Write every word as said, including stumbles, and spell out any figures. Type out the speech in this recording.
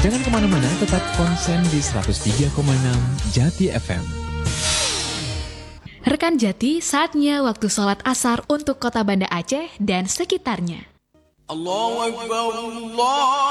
Jangan kemana-mana, tetap konsen di seratus tiga koma enam Jati F M. Rekan Jati, saatnya waktu sholat asar untuk kota Banda Aceh dan sekitarnya. Allahu Akbar, Allah.